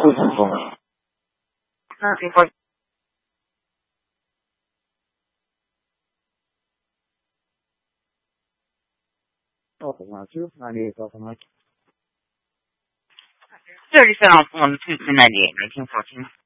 Nothing for Awful Lot 2, 98 Awful Mike. 30 cent off on 298, 1914.